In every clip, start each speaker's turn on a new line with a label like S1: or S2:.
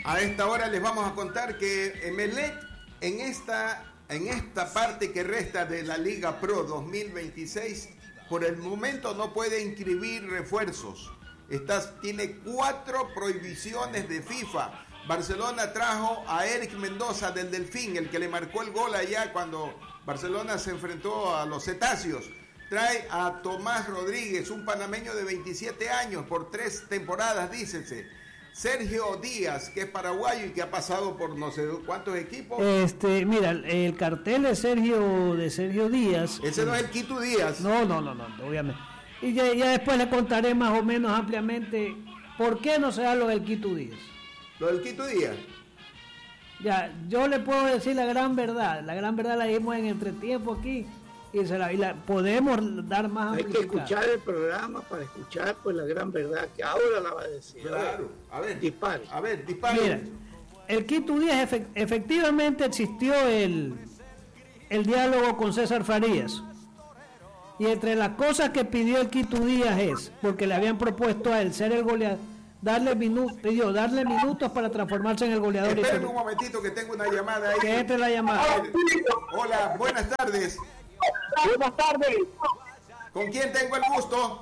S1: A esta hora les vamos a contar que Emelec en esta parte que resta de la Liga Pro 2026, por el momento no puede inscribir refuerzos. Tiene 4 prohibiciones de FIFA. Barcelona trajo a Eric Mendoza del Delfín, el que le marcó el gol allá cuando Barcelona se enfrentó a los Cetáceos. Trae a Tomás Rodríguez, un panameño de 27 años, por 3 temporadas, dícese. Sergio Díaz, que es paraguayo y que ha pasado por no sé cuántos equipos.
S2: Mira, el cartel de Sergio Díaz.
S1: Ese no es el Quito Díaz.
S2: No, obviamente. Y ya después le contaré más o menos ampliamente por qué no se da lo del Quito Díaz.
S1: ¿Lo del Quito Díaz?
S2: Ya, yo le puedo decir la gran verdad. La gran verdad la dimos en entretiempo aquí y la podemos dar más
S3: amplificada. Hay que escuchar el programa para escuchar pues la gran verdad que ahora la va a decir.
S1: Claro. A ver,
S3: dispare.
S2: Mira, el Quito Díaz efectivamente existió el diálogo con César Farías. Y entre las cosas que pidió el Quito Díaz es, porque le habían propuesto a él ser el goleador, darle minutos para transformarse en el goleador.
S1: Esperen un momentito que tengo una llamada ahí.
S2: Que entre la llamada.
S1: Hola, buenas tardes.
S4: Buenas tardes.
S1: ¿Con quién tengo el gusto?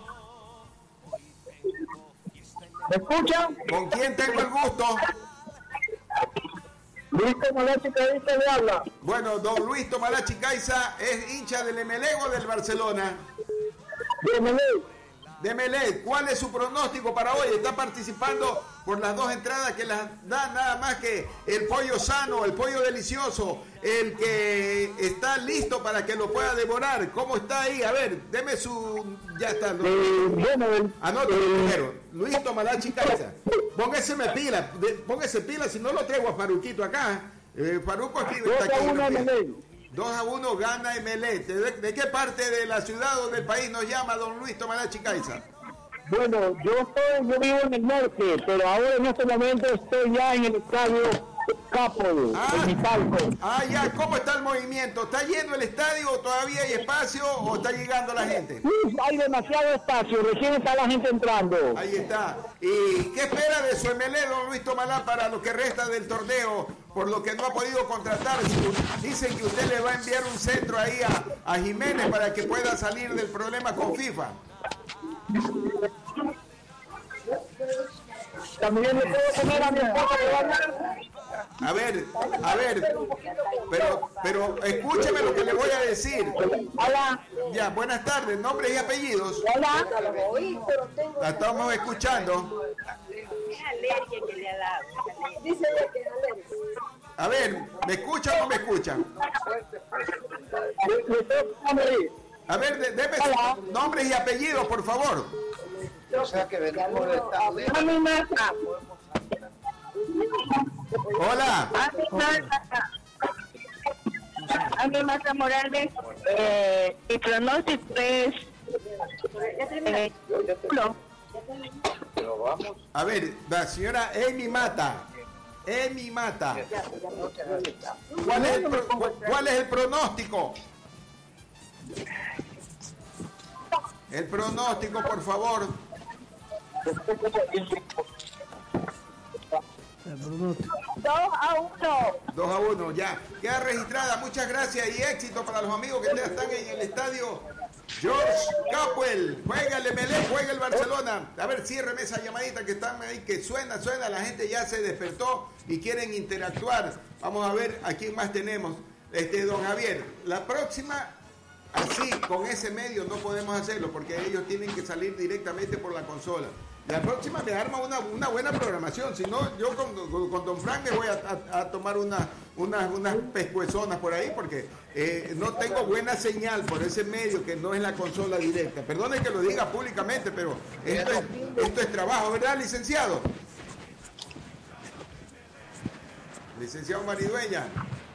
S4: ¿Me escuchan?
S1: ¿Con quién tengo el gusto?
S4: Luis Tomalachi Caiza le habla.
S1: Bueno, don Luis Tomalachi Caiza es hincha del Emelec o del Barcelona.
S4: De Emelec.
S1: De Emelec. ¿Cuál es su pronóstico para hoy? Está participando por las 2 entradas que las da nada más que el pollo sano, el pollo delicioso, el que está listo para que lo pueda devorar. ¿Cómo está ahí? A ver, deme su... Ya está. Anótalo primero. Luis Tomalachi Caiza. Póngase pila, si no lo traigo a Faruquito acá. Faruco aquí está aquí. 2-1 gana Emelec. ¿De qué parte de la ciudad o del país nos llama don Luis Tomalachi Caiza?
S4: Bueno, yo vivo en el norte, pero ahora en este momento estoy ya en el estadio Capo, en mi palco.
S1: Ya, ¿cómo está el movimiento? ¿Está lleno el estadio o todavía hay espacio o está llegando la gente?
S4: Hay demasiado espacio, recién está la gente entrando.
S1: Ahí está. ¿Y qué espera de su Emelec, don Luis Tomalá, para lo que resta del torneo, por lo que no ha podido contratar? Dicen que usted le va a enviar un centro ahí a Jiménez para que pueda salir del problema con FIFA.
S4: También le puedo poner a mi esposa que va a hablar.
S1: A ver, pero escúcheme lo que le voy a decir.
S4: Hola.
S1: Ya, buenas tardes, nombres y apellidos.
S4: Hola.
S1: La estamos escuchando.
S5: Es alergia que le ha dado.
S4: Dice que es alergia.
S1: A ver, ¿me escuchan o no me escuchan? A ver, deme nombres y apellidos, por favor.
S3: O sea que venimos de esta...
S1: Hola.
S5: Ande Mata Morales, el pronóstico es
S1: a ver, la señora Emi Mata. ¿Cuál es el pronóstico? El pronóstico, por favor. 2-1, ya. Queda registrada. Muchas gracias y éxito para los amigos que están en el estadio George Capwell. Juega el Emelec, juega el Barcelona. A ver, ciérreme esa llamadita que están ahí, que suena. La gente ya se despertó y quieren interactuar. Vamos a ver a quién más tenemos. Don Javier, la próxima... Así, con ese medio no podemos hacerlo porque ellos tienen que salir directamente por la consola. La próxima me arma una buena programación, si no, yo con don Frank me voy a tomar unas pescuezonas por ahí porque no tengo buena señal por ese medio que no es la consola directa. Perdone que lo diga públicamente, pero esto es trabajo, ¿verdad, licenciado? Licenciado Maridueña.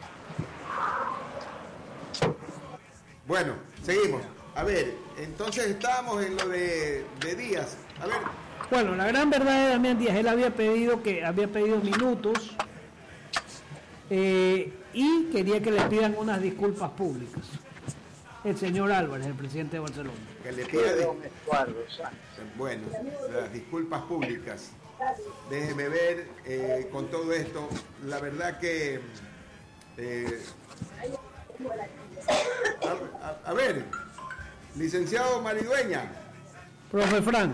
S1: Bueno, seguimos. A ver, entonces estábamos en lo de Díaz. A ver.
S2: Bueno, la gran verdad de Damián Díaz, él había pedido minutos y quería que le pidan unas disculpas públicas. El señor Álvarez, el presidente de Barcelona.
S1: Que le pida bueno, las disculpas públicas. Déjeme ver con todo esto. La verdad que... a ver, licenciado Maridueña.
S2: Profe Fran.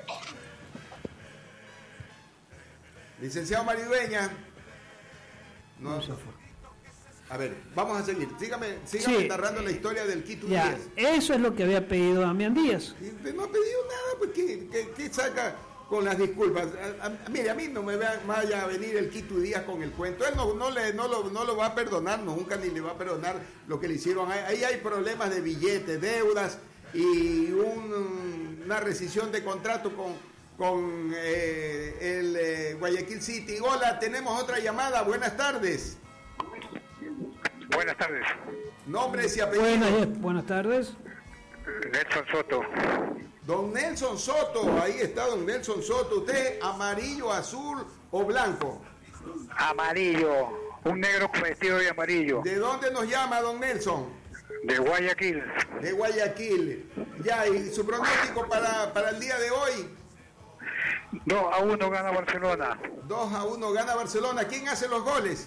S1: Licenciado Maridueña. No
S2: se fue.
S1: A ver, vamos a seguir. Sígame
S2: Sí.
S1: narrando la historia del Quito
S2: Ya,
S1: Díaz.
S2: eso es lo que había pedido Damián Díaz.
S1: No ha pedido nada, pues ¿qué saca con las disculpas? Mire, a mí no me vaya a venir el Quito Díaz con el cuento. Él no lo va a perdonar, nunca ni le va a perdonar lo que le hicieron. Ahí hay problemas de billetes, deudas y una rescisión de contrato con el Guayaquil City. Hola, tenemos otra llamada. Buenas tardes.
S6: Buenas tardes.
S1: Nombres y apellidos.
S2: Buenas tardes.
S6: Nelson Soto.
S1: Don Nelson Soto, ahí está don Nelson Soto. ¿Usted amarillo, azul o blanco?
S6: Amarillo. Un negro vestido de amarillo.
S1: ¿De dónde nos llama don Nelson?
S6: De Guayaquil.
S1: De Guayaquil. Ya, ¿y su pronóstico para el día de hoy?
S6: 2-1 gana Barcelona.
S1: 2-1 gana Barcelona. ¿Quién hace los goles?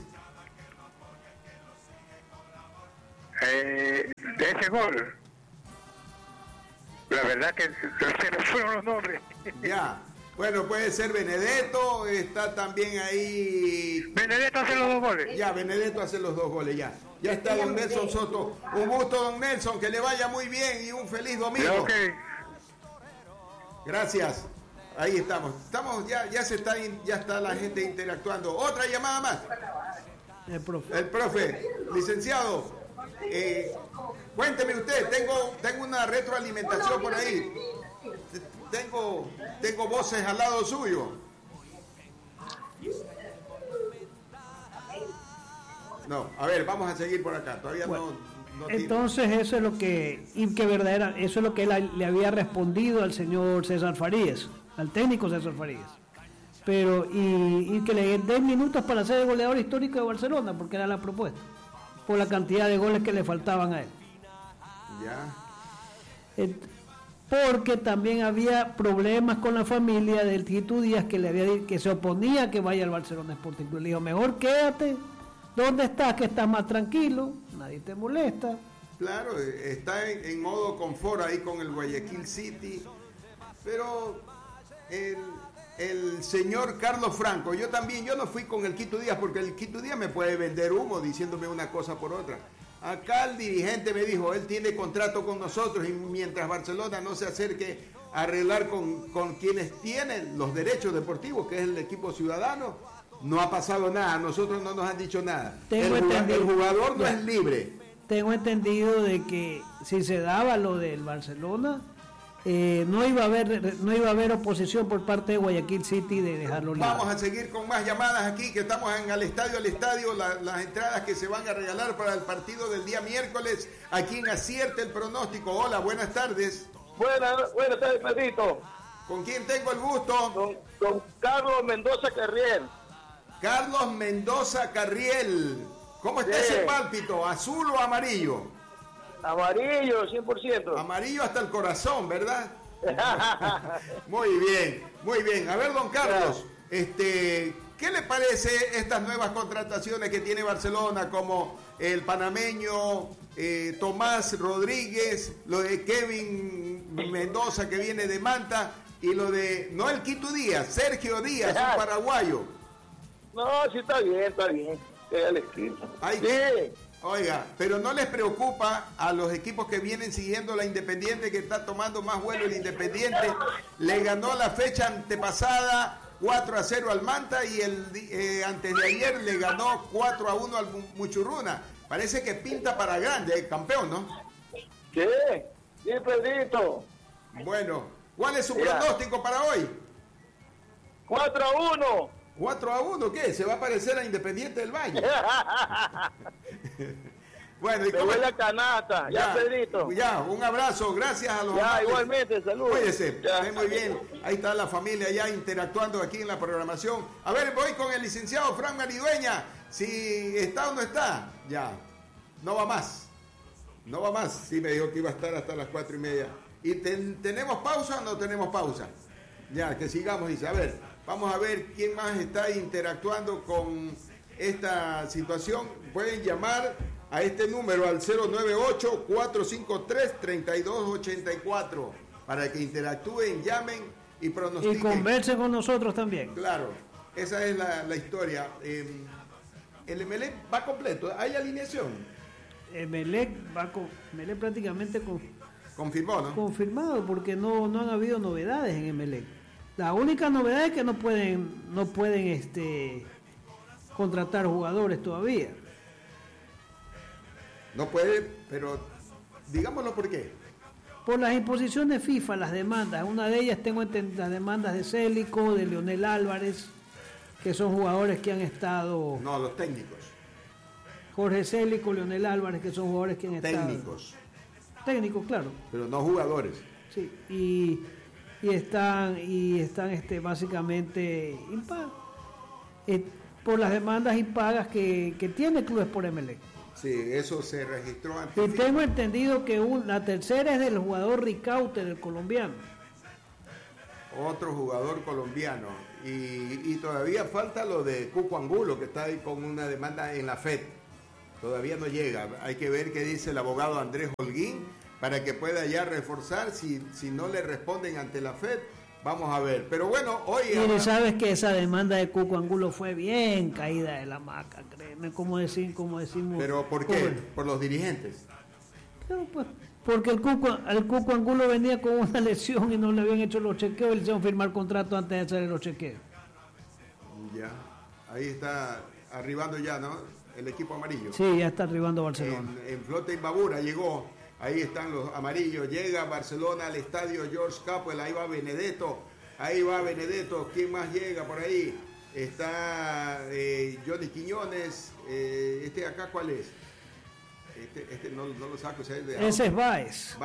S6: De ese gol, la verdad que se le fueron los nombres.
S1: Ya, bueno, puede ser Benedetto, está también ahí.
S6: Benedetto hace los 2 goles.
S1: Ya, Benedetto hace los 2 goles, ya. Ya está don Nelson Soto. Un gusto, don Nelson, que le vaya muy bien y un feliz domingo.
S6: Ok.
S1: Gracias. Ahí estamos. Ya está la gente interactuando. Otra llamada más.
S2: El profe.
S1: El profe, licenciado. Cuénteme usted, tengo una retroalimentación por ahí. Tengo voces al lado suyo. No, a ver, vamos a seguir por acá. Todavía
S2: Bueno,
S1: no
S2: entonces eso es lo que eso es lo que él le había respondido al señor César Farías, al técnico César Farías. Pero y que le den minutos para ser el goleador histórico de Barcelona, porque era la propuesta, por la cantidad de goles que le faltaban a él.
S1: Ya.
S2: Porque también había problemas con la familia del Quito Díaz, que se oponía a que vaya al Barcelona Sporting Club. Le dijo, mejor quédate, ¿dónde estás? Que estás más tranquilo, nadie te molesta.
S1: Claro, está en modo confort ahí con el Guayaquil City, pero el señor Carlos Franco, yo no fui con el Quito Díaz, porque el Quito Díaz me puede vender humo diciéndome una cosa por otra. Acá el dirigente me dijo, él tiene contrato con nosotros y mientras Barcelona no se acerque a arreglar con quienes tienen los derechos deportivos, que es el equipo ciudadano, no ha pasado nada, a nosotros no nos han dicho nada. El jugador no es libre.
S2: Tengo entendido de que si se daba lo del Barcelona, no iba a haber oposición por parte de Guayaquil City de dejarlo libre.
S1: Vamos a seguir con más llamadas aquí, que estamos en al estadio, las entradas que se van a regalar para el partido del día miércoles, a quien acierte el pronóstico. Hola, buenas tardes.
S4: Buenas tardes, Pedrito.
S1: ¿Con quién tengo el gusto?
S4: Con Carlos Mendoza Carriel.
S1: Carlos Mendoza Carriel. ¿Cómo está ese pálpito? ¿Azul o amarillo?
S4: Amarillo, 100%.
S1: Amarillo hasta el corazón, ¿verdad? Muy bien, muy bien. A ver, don Carlos, ¿qué le parece estas nuevas contrataciones que tiene Barcelona, como el panameño Tomás Rodríguez, lo de Kevin Mendoza que viene de Manta, y lo de, no el Quito Díaz, Sergio Díaz, un paraguayo?
S4: No, sí, está bien. Sí.
S1: Oiga, pero ¿no les preocupa a los equipos que vienen siguiendo la Independiente, que está tomando más vuelo el Independiente? Le ganó la fecha antepasada 4-0 al Manta y antes de ayer le ganó 4-1 al Muchurruna. Parece que pinta para grande, campeón, ¿no?
S4: Sí, Pedrito.
S1: Bueno, ¿cuál es su pronóstico para hoy?
S4: 4-1.
S1: 4-1, ¿qué? ¿Se va a parecer a Independiente del Valle? Bueno, ¿y
S4: me voy a canasta, ya, Pedrito.
S1: Ya, un abrazo, gracias a los
S4: amables. Igualmente, saludos.
S1: Cuídese, muy bien. Ahí está la familia ya interactuando aquí en la programación. A ver, voy con el licenciado Fran Maridueña. Si está o no está, ya. No va más. Sí, me dijo que iba a estar hasta las 4:30. ¿Y tenemos pausa o no tenemos pausa? Ya, que sigamos, dice. A ver, Vamos a ver quién más está interactuando con esta situación. Pueden llamar a este número al 098-453-3284 para que interactúen, llamen y pronostiquen.
S2: Y conversen con nosotros también.
S1: Claro, esa es la historia. El Emelec va completo, ¿hay alineación?
S2: Emelec prácticamente
S1: Confirmó, ¿no?
S2: confirmado, porque no han habido novedades en Emelec. La única novedad es que no pueden contratar jugadores todavía.
S1: No puede, pero digámoslo por qué.
S2: Por las imposiciones FIFA, las demandas. Una de ellas tengo las demandas de Célico, de Leonel Álvarez, que son jugadores que han estado...
S1: No, los técnicos.
S2: Jorge Célico, Leonel Álvarez, que son jugadores que han estado... Técnicos, claro.
S1: Pero no jugadores.
S2: Sí, y están básicamente impagos. Por las demandas impagas que tiene Clubes por Emelec.
S1: Sí, eso se registró antes.
S2: Y tengo entendido que la tercera es del jugador Ricaute, del colombiano.
S1: Otro jugador colombiano. Y todavía falta lo de Cuco Angulo, que está ahí con una demanda en la FED. Todavía no llega. Hay que ver qué dice el abogado Andrés Holguín para que pueda ya reforzar. Si no le responden ante la FED, vamos a ver. Pero bueno, hoy...
S2: Mire, sabes que esa demanda de Cuco Angulo fue bien caída de la hamaca, créeme, como decimos.
S1: ¿Pero por qué? ¿Por los dirigentes?
S2: Claro, pues, porque el Cuco Angulo venía con una lesión y no le habían hecho los chequeos y le hicieron firmar contrato antes de hacer los chequeos.
S1: Ya, ahí está arribando ya, ¿no? El equipo amarillo.
S2: Sí, ya está arribando Barcelona.
S1: En Flota y Babura llegó, ahí están los amarillos, llega Barcelona al estadio George Capwell, ahí va Benedetto, ¿quién más llega por ahí? Está Johnny Quiñones, acá ¿cuál es? Este no lo saco, ese
S2: es Báez.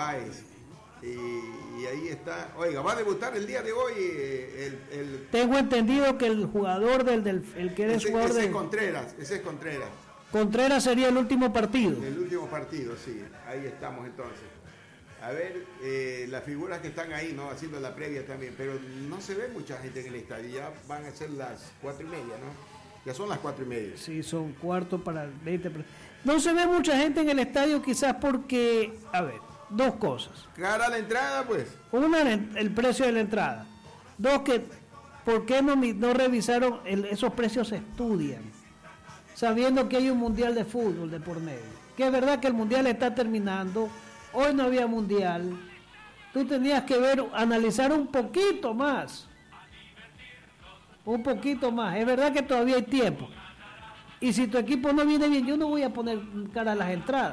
S1: Y ahí está, oiga, va a debutar el día de hoy
S2: Tengo entendido que el jugador el que eres jugador
S1: ese es Contreras.
S2: Contreras sería el último partido.
S1: El último partido, sí, ahí estamos entonces. A ver, las figuras que están ahí, ¿no? Haciendo la previa también, pero no se ve mucha gente en el estadio, ya van a ser las 4:30, ¿no? Ya son las 4:30.
S2: Sí, son 4:20. No se ve mucha gente en el estadio quizás porque, a ver, dos cosas.
S1: Cara a la entrada, pues.
S2: Una, el precio de la entrada. Dos, que ¿por qué no revisaron esos precios? Se estudian, sabiendo que hay un mundial de fútbol de por medio. Que es verdad que el mundial está terminando, hoy no había mundial. Tú tenías que analizar un poquito más. Es verdad que todavía hay tiempo. Y si tu equipo no viene bien, yo no voy a poner cara a las entradas.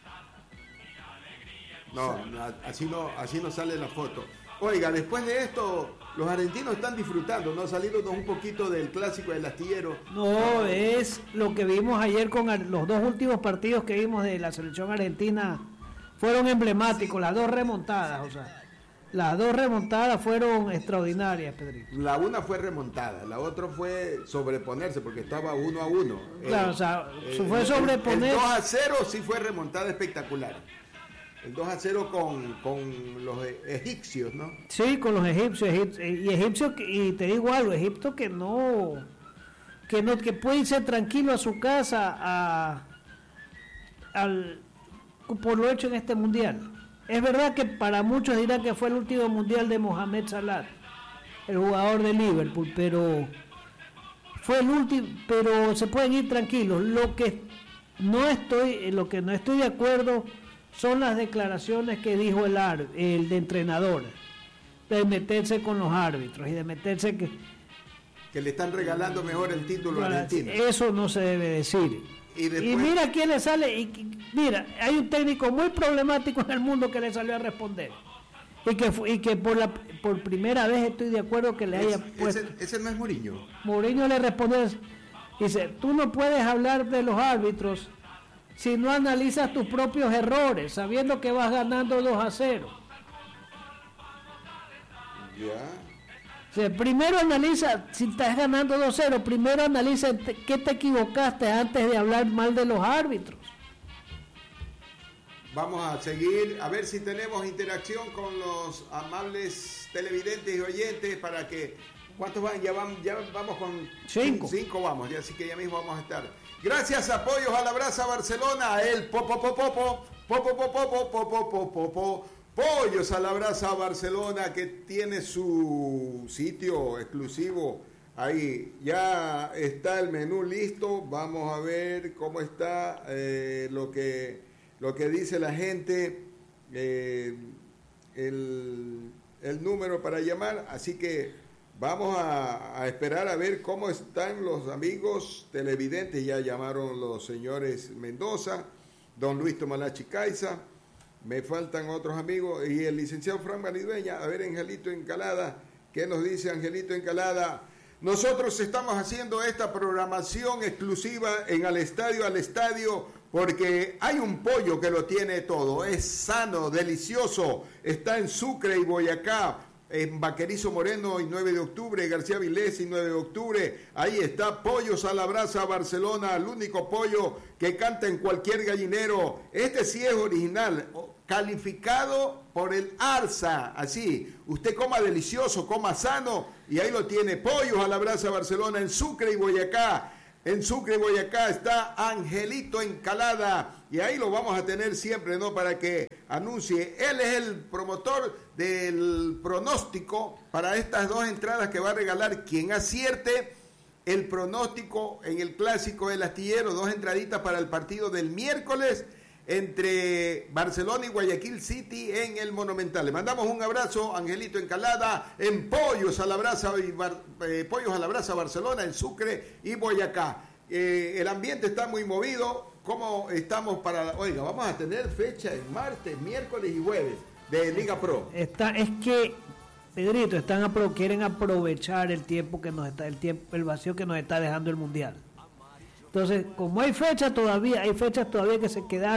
S1: No, así no sale la foto. Oiga, después de esto, los argentinos están disfrutando, ¿no? Saliéndonos un poquito del clásico del astillero.
S2: No, es lo que vimos ayer con los dos últimos partidos que vimos de la selección argentina. Fueron emblemáticos, las dos remontadas, las dos remontadas fueron extraordinarias, Pedrito.
S1: La una fue remontada, la otra fue sobreponerse porque estaba 1-1.
S2: Claro, fue sobreponerse.
S1: El 2-0 sí fue remontada espectacular. El 2-0 con los egipcios, ¿no? Sí,
S2: con los egipcios, y te digo algo, Egipto que puede irse tranquilo a su casa por lo hecho en este mundial. Es verdad que para muchos dirán que fue el último mundial de Mohamed Salah, el jugador de Liverpool, pero fue el último, pero se pueden ir tranquilos. Lo que no estoy de acuerdo son las declaraciones que dijo el de entrenador, de meterse con los árbitros y de meterse
S1: que le están regalando mejor el título a Argentina.
S2: Eso no se debe decir. Y mira quién le sale, mira, hay un técnico muy problemático en el mundo que le salió a responder. Y que por primera vez estoy de acuerdo que le haya puesto.
S1: Ese no es Mourinho.
S2: Mourinho le respondió, dice, tú no puedes hablar de los árbitros si no analizas tus propios errores, sabiendo que vas ganando 2-0.
S1: Ya.
S2: O sea, primero analiza, si estás ganando 2-0, primero analiza qué te equivocaste antes de hablar mal de los árbitros.
S1: Vamos a seguir, a ver si tenemos interacción con los amables televidentes y oyentes para que ¿Cuántos van? Ya vamos con
S2: 5.
S1: 5 vamos, ya, así que ya mismo vamos a estar. Gracias a Pollos a la Brasa Barcelona, el Pollos a la Brasa Barcelona, que tiene su sitio exclusivo. Ahí ya está el menú listo. Vamos a ver cómo está lo que dice la gente, el número para llamar. Así que vamos a esperar a ver cómo están los amigos televidentes. Ya llamaron los señores Mendoza, don Luis Tomalachi Caiza. Me faltan otros amigos y el licenciado Frank Maridueña. A ver, Angelito Encalada, ¿qué nos dice Angelito Encalada? Nosotros estamos haciendo esta programación exclusiva en Al Estadio, porque hay un pollo que lo tiene todo. Es sano, delicioso. Está en Sucre y Boyacá, en Vaquerizo Moreno y 9 de octubre, García Vilés y 9 de octubre. Ahí está Pollos a la Brasa Barcelona, el único pollo que canta en cualquier gallinero. Este sí es original, calificado por el ARSA. Así, usted coma delicioso, coma sano, y ahí lo tiene. Pollos a la Brasa Barcelona en Sucre y Boyacá. En Sucre y Boyacá está Angelito Encalada, y ahí lo vamos a tener siempre, ¿no? Para que anuncie. Él es el promotor del pronóstico para estas 2 entradas que va a regalar quien acierte el pronóstico en el Clásico del Astillero. 2 entraditas para el partido del miércoles entre Barcelona y Guayaquil City en el Monumental. Le mandamos un abrazo, Angelito Encalada, en Pollos a la Brasa Barcelona, en Sucre y Boyacá. El ambiente está muy movido. ¿Cómo estamos para...? Oiga, vamos a tener fecha en martes, miércoles y jueves de Liga Pro.
S2: Es que, Pedrito, quieren aprovechar el tiempo que nos está, el vacío que nos está dejando el Mundial. Entonces, como hay fechas todavía que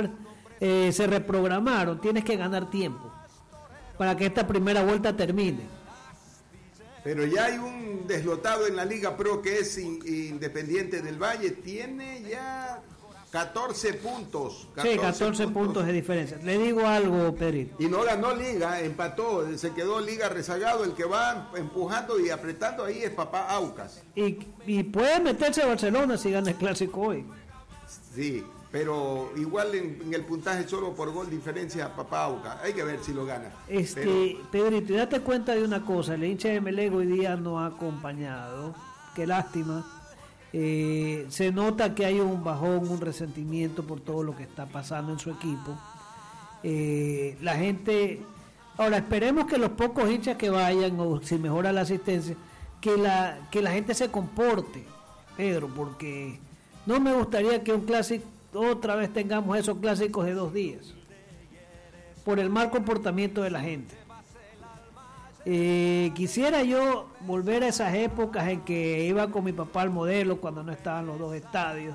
S2: se reprogramaron, tienes que ganar tiempo para que esta primera vuelta termine.
S1: Pero ya hay un deslotado en la Liga Pro que es Independiente del Valle, tiene ya 14 puntos.
S2: 14 puntos de diferencia. Le digo algo, Pedrito.
S1: Y no ganó Liga, empató, se quedó Liga rezagado. El que va empujando y apretando ahí es Papá Aucas.
S2: Y puede meterse a Barcelona si gana el Clásico hoy.
S1: Sí, pero igual en el puntaje solo por gol diferencia a Papá Aucas. Hay que ver si lo gana.
S2: Pedrito, date cuenta de una cosa. El hincha de Melego hoy día no ha acompañado. Qué lástima. Se nota que hay un bajón, un resentimiento por todo lo que está pasando en su equipo. La gente, ahora esperemos que los pocos hinchas que vayan, o si mejora la asistencia, que la gente se comporte, Pedro, porque no me gustaría que un clásico, otra vez tengamos esos clásicos de 2 días, por el mal comportamiento de la gente. Quisiera yo volver a esas épocas en que iba con mi papá al Modelo cuando no estaban los 2 estadios,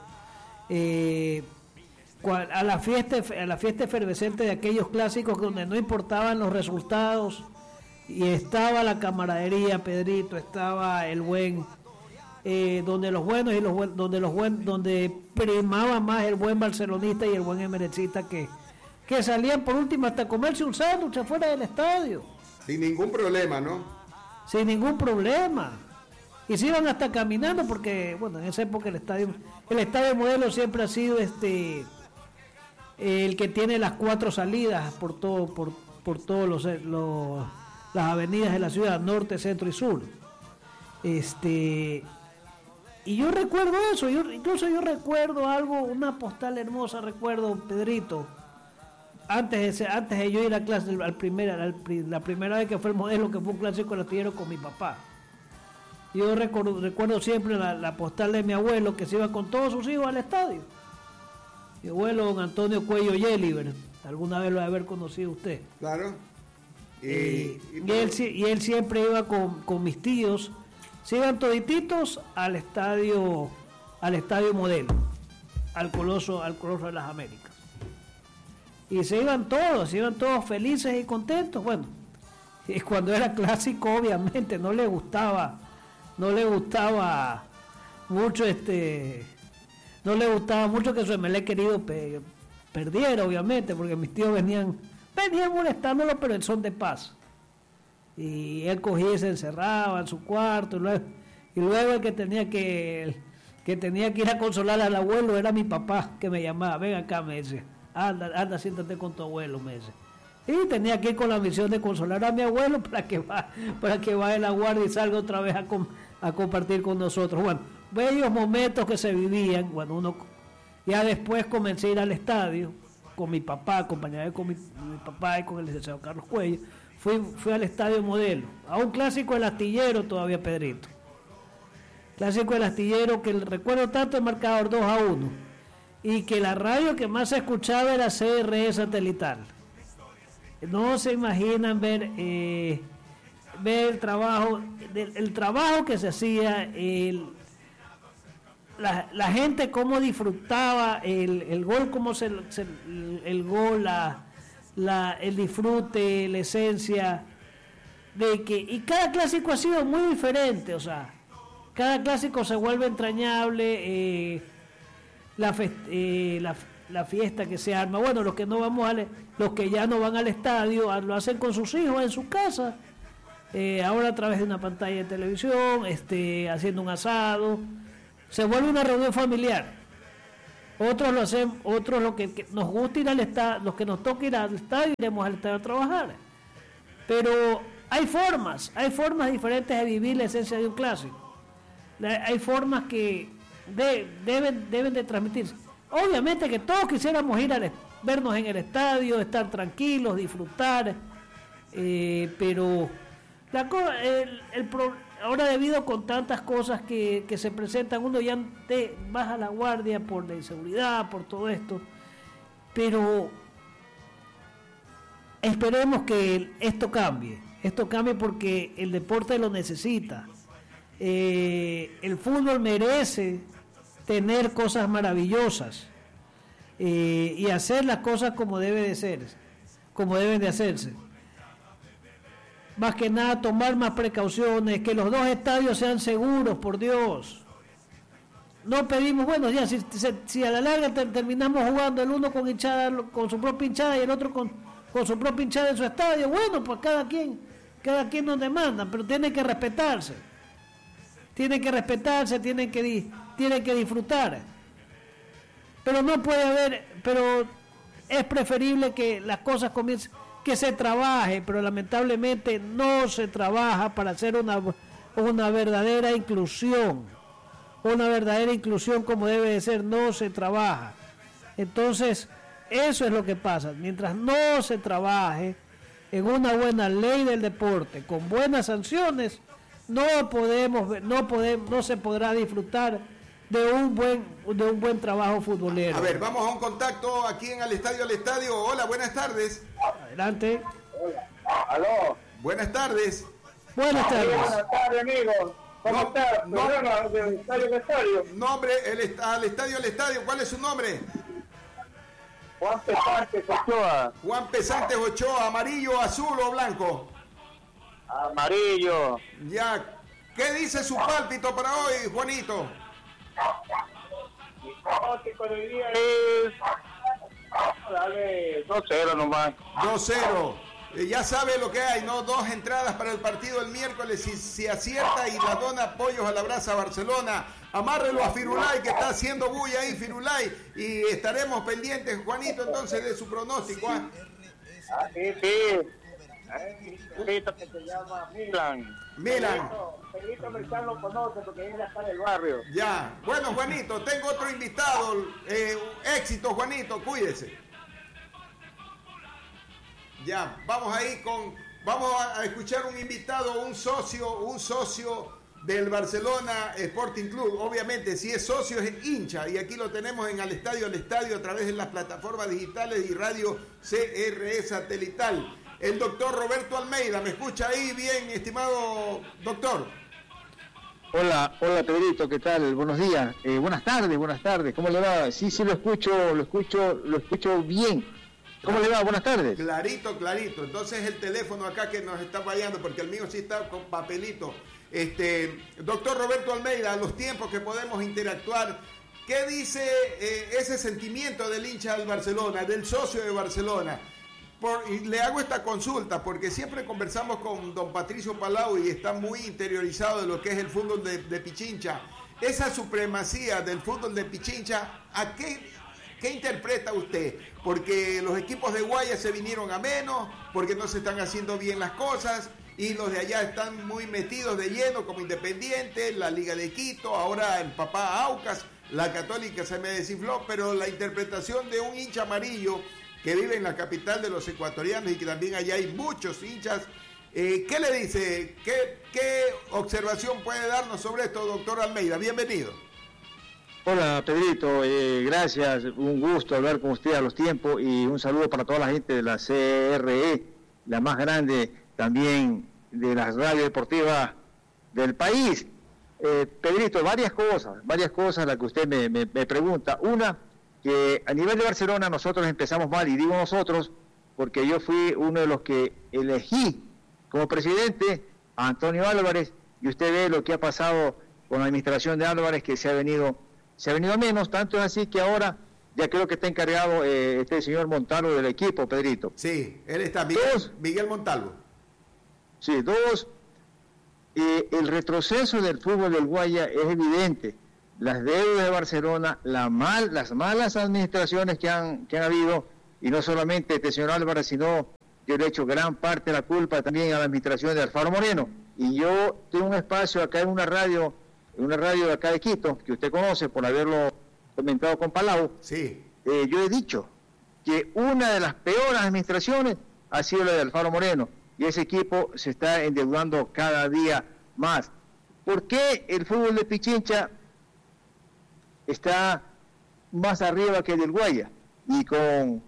S2: a la fiesta efervescente de aquellos clásicos donde no importaban los resultados y estaba la camaradería, Pedrito, estaba el buen, donde los buenos y donde primaba más el buen barcelonista y el buen emerecista que salían por último hasta comerse un sándwich afuera del estadio.
S1: Sin ningún problema, ¿no?
S2: Sin ningún problema. Y se iban hasta caminando porque, bueno, en esa época el estadio Modelo siempre ha sido el que tiene las 4 salidas por todas las avenidas de la ciudad, norte, centro y sur. Y yo recuerdo eso, incluso yo recuerdo algo, una postal hermosa, recuerdo, Pedrito. Antes de yo ir a clase, la primera vez que fue el Modelo, que fue un clásico del Astillero con mi papá. Yo recuerdo siempre la postal de mi abuelo, que se iba con todos sus hijos al estadio. Mi abuelo, don Antonio Cuello Yeliver, alguna vez lo debe haber conocido usted.
S1: Claro.
S2: Y él siempre iba con mis tíos, se iban todititos al estadio Modelo, al Coloso de las Américas. Y se iban todos felices y contentos. Bueno, y cuando era clásico, obviamente no le gustaba mucho no le gustaba mucho que su Emelec querido perdiera, obviamente, porque mis tíos venían molestándolo, pero en son de paz. Y él cogía y se encerraba en su cuarto, y luego el que tenía que ir a consolar al abuelo era mi papá, que me llamaba, ven acá, me decía, anda, siéntate con tu abuelo, me decía. Y tenía que ir con la misión de consolar a mi abuelo para que vaya a la guardia y salga otra vez a compartir con nosotros. Bueno, bellos momentos que se vivían. Bueno, ya después comencé a ir al estadio con mi papá, acompañado con mi papá y con el licenciado Carlos Cuello. Fui al Estadio Modelo, a un clásico del Astillero todavía, Pedrito. Clásico del Astillero, que recuerdo tanto el marcador 2-1, y que la radio que más se escuchaba era CRE Satelital. No se imaginan ver el trabajo que se hacía, la gente cómo disfrutaba el gol, cómo el gol, el disfrute, la esencia de que, y cada clásico ha sido muy diferente, o sea, cada clásico se vuelve entrañable, la fiesta que se arma. Bueno, los que ya no van al estadio lo hacen con sus hijos en su casa, ahora a través de una pantalla de televisión, haciendo un asado, se vuelve una reunión familiar. Otros lo hacen, otros lo que nos gusta ir al estadio, los que nos toca ir al estadio, iremos al estadio a trabajar. Pero hay formas diferentes de vivir la esencia de un clásico. Hay formas que deben de transmitirse. Obviamente que todos quisiéramos vernos en el estadio, estar tranquilos, disfrutar, pero ahora, debido con tantas cosas que se presentan, uno ya baja la guardia por la inseguridad, por todo esto, pero esperemos que esto cambie porque el deporte lo necesita. El fútbol merece tener cosas maravillosas y hacer las cosas como deben de hacerse. Más que nada tomar más precauciones, que los dos estadios sean seguros, por Dios. No pedimos, bueno, ya si a la larga terminamos jugando el uno con hinchada, con su propia hinchada y el otro con su propia hinchada en su estadio, bueno, pues cada quien nos demanda, pero tiene que respetarse, tienen que disfrutar. Pero no puede haber, pero es preferible que las cosas comiencen, que se trabaje, pero lamentablemente no se trabaja para hacer una verdadera inclusión como debe de ser, no se trabaja. Entonces, eso es lo que pasa. Mientras no se trabaje en una buena ley del deporte, con buenas sanciones, no se podrá disfrutar de un buen trabajo futbolero.
S1: A ver, vamos a un contacto aquí en Al Estadio. Hola, buenas tardes.
S2: Adelante.
S4: Hola. Aló.
S1: Buenas tardes.
S2: Buenas tardes.
S4: Buenas tardes, amigos. ¿Cómo está? Programa del Estadio al Estadio.
S1: Nombre, Al Estadio. ¿Cuál es su nombre?
S4: Juan Pesantes Ochoa.
S1: Juan Pesantes Ochoa. ¿Amarillo, azul o blanco?
S4: Amarillo.
S1: Ya. ¿Qué dice su pálpito para hoy, Juanito?
S4: Mi pronóstico de hoy día es... Dale 2-0 nomás.
S1: 2-0. Ya sabe lo que hay, ¿no? 2 entradas para el partido el miércoles. Si acierta y la dona apoyos a la Brasa Barcelona, amárrelo a Firulay, que está haciendo bulla ahí, Firulay. Y estaremos pendientes, Juanito, entonces, de su pronóstico.
S4: Sí. Hay un perrito que se llama Milan. Perrito Mercán lo conoce porque él está en el barrio.
S1: Ya. Bueno, Juanito, tengo otro invitado. Éxito, Juanito, cuídese. Ya, vamos a escuchar un invitado, un socio del Barcelona Sporting Club. Obviamente, si es socio es hincha, y aquí lo tenemos en Al Estadio a través de las plataformas digitales y radio CRE Satelital. El doctor Roberto Almeida, ¿me escucha ahí bien, estimado doctor?
S7: Hola Pedrito, ¿qué tal? Buenos días, buenas tardes, ¿cómo le va? Sí, lo escucho bien. ¿Cómo le va? Buenas tardes.
S1: Clarito. Entonces el teléfono acá que nos está fallando, porque el mío sí está con papelito. Doctor Roberto Almeida, los tiempos que podemos interactuar, ¿qué dice ese sentimiento del hincha del Barcelona, del socio de Barcelona? Y le hago esta consulta porque siempre conversamos con don Patricio Palau y está muy interiorizado de lo que es el fútbol de Pichincha. Esa supremacía del fútbol de Pichincha, ¿a qué interpreta usted? Porque los equipos de Guaya se vinieron a menos, porque no se están haciendo bien las cosas, y los de allá están muy metidos de lleno, como Independiente, la Liga de Quito, ahora el papá Aucas, la Católica se me desinfló, pero la interpretación de un hincha amarillo que vive en la capital de los ecuatorianos y que también allá hay muchos hinchas, ¿qué le dice? ¿Qué observación puede darnos sobre esto, doctor Almeida? Bienvenido.
S7: Hola, Pedrito, gracias, un gusto hablar con usted a los tiempos y un saludo para toda la gente de la CRE, la más grande también de las radios deportivas del país. Pedrito, varias cosas las que usted me pregunta. Una, que a nivel de Barcelona nosotros empezamos mal, y digo nosotros porque yo fui uno de los que elegí como presidente a Antonio Álvarez, y usted ve lo que ha pasado con la administración de Álvarez, que se ha venido a menos, tanto es así que ahora ya creo que está encargado este señor Montalvo del equipo, Pedrito.
S1: Sí, él está, Miguel Montalvo.
S7: Sí, el retroceso del fútbol del Guaya es evidente. Las deudas de Barcelona, las malas administraciones que han habido, y no solamente este señor Álvarez, sino yo le he hecho gran parte de la culpa también a la administración de Alfaro Moreno. Y yo tengo un espacio acá en una radio de acá de Quito, que usted conoce por haberlo comentado con Palau.
S1: Sí.
S7: Yo he dicho que una de las peores administraciones ha sido la de Alfaro Moreno, y ese equipo se está endeudando cada día más. ¿Por qué el fútbol de Pichincha está más arriba que el del Guaya? Y con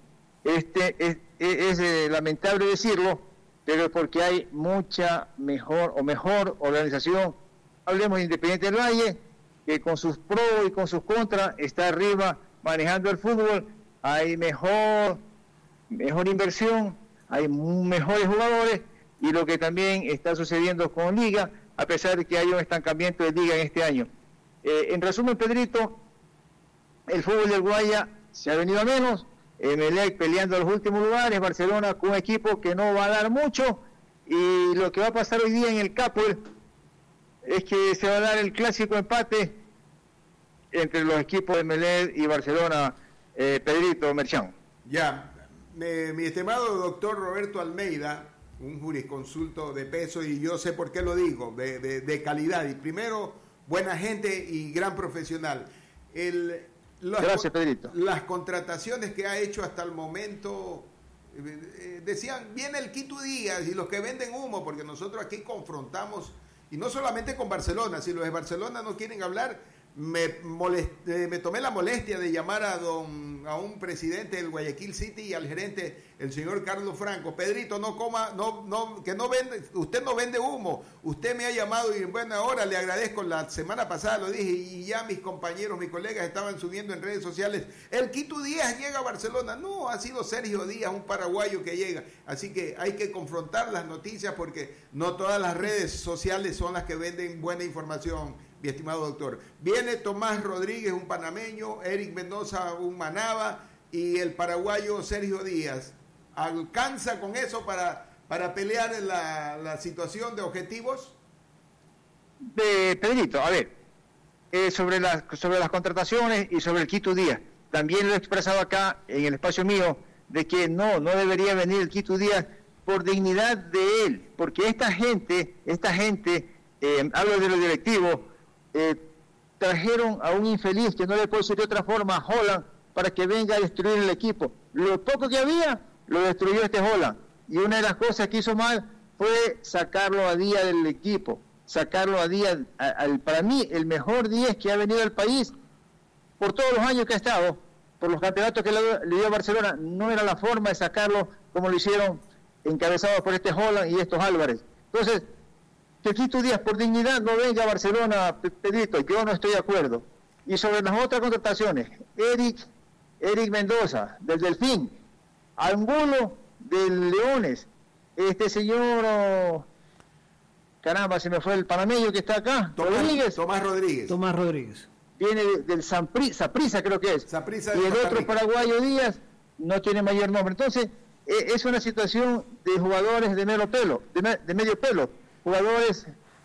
S7: es lamentable decirlo, pero es porque hay mucha mejor organización. Hablemos de Independiente del Valle, que con sus pros y con sus contras está arriba manejando el fútbol. Hay mejor inversión, hay mejores jugadores, y lo que también está sucediendo con Liga, a pesar de que hay un estancamiento de Liga en este año. En resumen, Pedrito, el fútbol del Guaya se ha venido a menos, Emelec peleando a los últimos lugares, Barcelona con un equipo que no va a dar mucho, y lo que va a pasar hoy día en el Capuel es que se va a dar el clásico empate entre los equipos de Emelec y Barcelona, Pedrito Merchán.
S1: Ya, mi estimado doctor Roberto Almeida, un jurisconsulto de peso, y yo sé por qué lo digo, de calidad, y primero, buena gente y gran profesional.
S7: Gracias, Pedrito.
S1: Las contrataciones que ha hecho hasta el momento, decían, viene el Quito Díaz y los que venden humo, porque nosotros aquí confrontamos, y no solamente con Barcelona, si los de Barcelona no quieren hablar, me tomé la molestia de llamar a un presidente del Guayaquil City y al gerente, el señor Carlos Franco. Pedrito, usted no vende humo, usted me ha llamado y bueno, ahora le agradezco, la semana pasada lo dije y ya mis colegas estaban subiendo en redes sociales, el Quito Díaz llega a Barcelona. No, ha sido Sergio Díaz, un paraguayo que llega, así que hay que confrontar las noticias porque no todas las redes sociales son las que venden buena información. Mi estimado doctor, viene Tomás Rodríguez, un panameño, Eric Mendoza, un manaba, y el paraguayo Sergio Díaz. ¿Alcanza con eso para pelear en la situación de objetivos?
S7: Pedrito, a ver, sobre las contrataciones y sobre el Quito Díaz, también lo he expresado acá en el espacio mío, de que no debería venir el Quito Díaz por dignidad de él, porque esta gente, hablo de los directivos, trajeron a un infeliz, que no le puedo decir de otra forma, a Holland, para que venga a destruir el equipo. Lo poco que había, lo destruyó este Holland. Y una de las cosas que hizo mal fue sacarlo a día del equipo, sacarlo a día, para mí, el mejor 10 que ha venido al país, por todos los años que ha estado, por los campeonatos que le dio a Barcelona, no era la forma de sacarlo como lo hicieron, encabezados por este Holland y estos Álvarez. Entonces, que Quito Díaz por dignidad no venga a Barcelona, Pedrito, yo no estoy de acuerdo. Y sobre las otras contrataciones, Eric Mendoza, del Delfín, Angulo, del Leones, este señor, caramba, se me fue el panameño que está acá,
S1: Tomás Rodríguez.
S7: Viene del Saprissa creo que es.
S1: Saprissa,
S7: y el otro paraguayo Díaz no tiene mayor nombre. Entonces, es una situación de jugadores de medio pelo, jugadores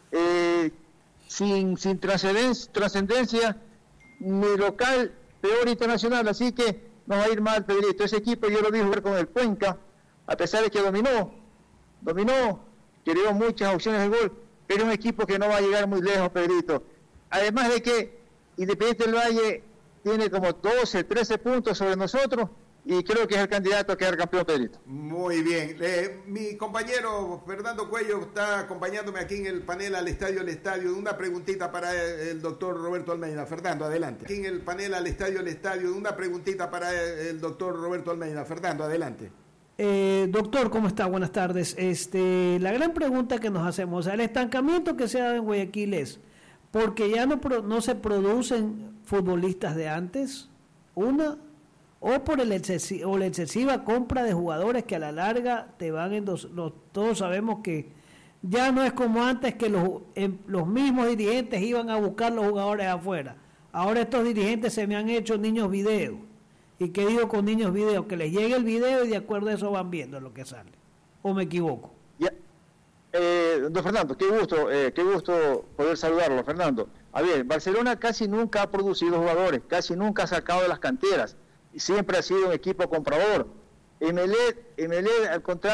S7: sin trascendencia ni local, peor internacional, así que nos va a ir mal, Pedrito. Ese equipo yo lo vi jugar con el Cuenca, a pesar de que dominó, creó muchas opciones de gol, pero es un equipo que no va a llegar muy lejos, Pedrito. Además de que Independiente del Valle tiene como 12, 13 puntos sobre nosotros, y creo que es el candidato a quedar campeón, Pedrito.
S1: Muy bien. Mi compañero Fernando Cuello está acompañándome aquí en el panel al estadio. Una preguntita para el doctor Roberto Almeida. Fernando, adelante. Aquí en el panel al estadio. Una preguntita para el doctor Roberto Almeida. Fernando, adelante.
S2: Doctor, ¿cómo está? Buenas tardes. La gran pregunta que nos hacemos, el estancamiento que se ha dado en Guayaquil es porque ya no se producen futbolistas de antes, o por la excesiva compra de jugadores que a la larga te van en todos sabemos que ya no es como antes, que los mismos dirigentes iban a buscar los jugadores afuera. Ahora estos dirigentes se me han hecho niños video. ¿Y qué digo con niños video? Que les llegue el video y de acuerdo a eso van viendo lo que sale. ¿O me equivoco?
S7: Ya. Don Fernando, qué gusto poder saludarlo, Fernando. A ver, Barcelona casi nunca ha producido jugadores, casi nunca ha sacado de las canteras. Siempre ha sido un equipo comprador. Emelec, al contrario,